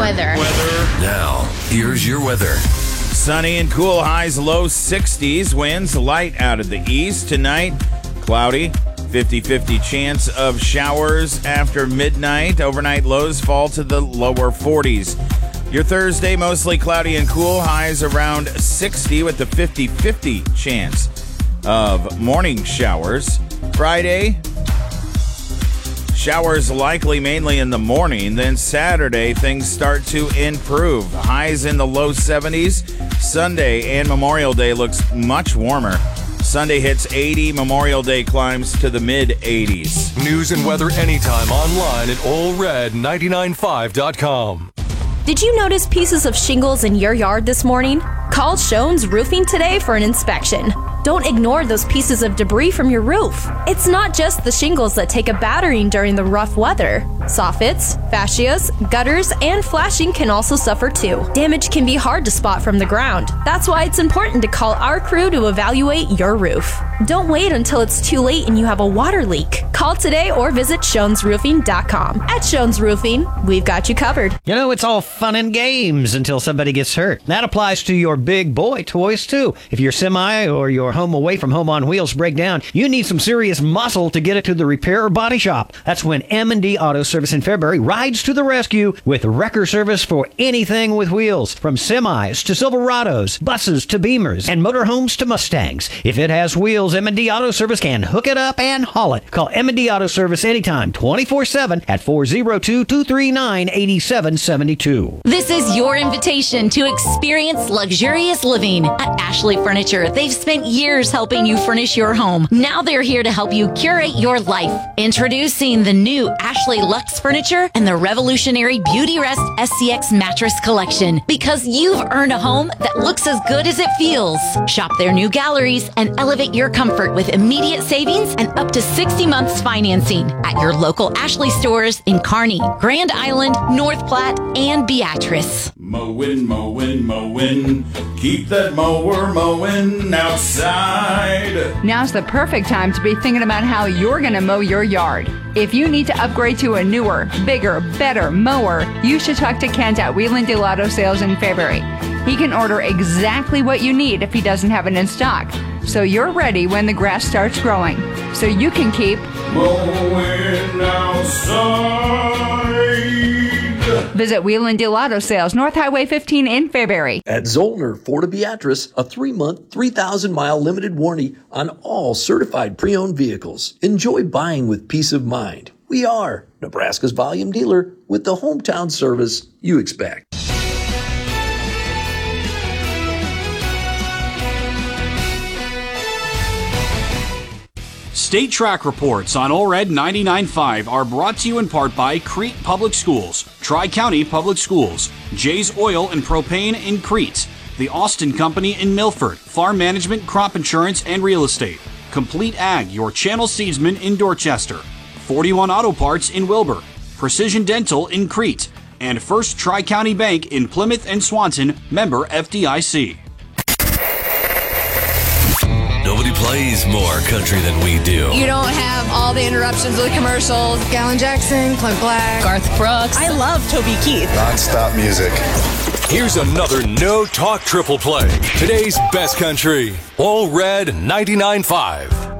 Weather. Now, here's your weather. Sunny and cool, highs low 60s, winds light out of the east. Tonight, cloudy, 50-50 chance of showers after midnight. Overnight lows fall to the lower 40s. Your Thursday, mostly cloudy and cool, highs around 60 with the 50-50 chance of morning showers. Friday, showers likely mainly in the morning. Then Saturday, things start to improve. Highs in the low 70s. Sunday and Memorial Day looks much warmer. Sunday hits 80. Memorial Day climbs to the mid-80s. News and weather anytime online at allred995.com. Did you notice pieces of shingles in your yard this morning? Call Shones Roofing today for an inspection. Don't ignore those pieces of debris from your roof. It's not just the shingles that take a battering during the rough weather. Soffits, fascias, gutters, and flashing can also suffer too. Damage can be hard to spot from the ground. That's why it's important to call our crew to evaluate your roof. Don't wait until it's too late and you have a water leak. Call today or visit ShonesRoofing.com. At Shones Roofing, we've got you covered. You know, it's all fun and games until somebody gets hurt. That applies to your big boy toys, too. If your semi or your home away from home on wheels break down, you need some serious muscle to get it to the repair or body shop. That's when M&D Auto Service in Fairbury rides to the rescue with wrecker service for anything with wheels. From semis to Silverados, buses to Beamers, and motorhomes to Mustangs. If it has wheels, M&D Auto Service can hook it up and haul it. Call M&D Auto Service anytime, 24/7 at 402-239-8772. This is your invitation to experience luxurious living at Ashley Furniture. They've spent years helping you furnish your home. Now they're here to help you curate your life. Introducing the new Ashley Luxe Furniture and the revolutionary Beauty Rest SCX Mattress Collection. Because you've earned a home that looks as good as it feels. Shop their new galleries and elevate your comfort with immediate savings and up to 60 months financing at your local Ashley stores in Kearney, Grand Island, North Platte, and Beatrice. Mowing, mowing, mowing. Keep that mower mowing outside. Now's the perfect time to be thinking about how you're going to mow your yard. If you need to upgrade to a newer, bigger, better mower, you should talk to Kent at Wheeland Deal Auto Sales in Fairbury. He can order exactly what you need if he doesn't have it in stock. So you're ready when the grass starts growing. So you can keep mowing outside. Visit Wheeland Deal Auto Sales, North Highway 15 in Fairbury. At Zollner Ford of Beatrice, a 3-month, 3,000-mile limited warranty on all certified pre-owned vehicles. Enjoy buying with peace of mind. We are Nebraska's volume dealer with the hometown service you expect. State track reports on ORED 99.5 are brought to you in part by Crete Public Schools, Tri-County Public Schools, Jay's Oil and Propane in Crete, the Austin Company in Milford, Farm Management, Crop Insurance, and Real Estate, Complete Ag, your Channel Seedsman in Dorchester, 41 Auto Parts in Wilbur, Precision Dental in Crete, and First Tri-County Bank in Plymouth and Swanton, member FDIC. Nobody plays more country than we do. You don't have all the interruptions of the commercials. Galen Jackson, Clint Black, Garth Brooks. I love Toby Keith. Non-stop music. Here's another no-talk triple play. Today's best country. All Red 99.5.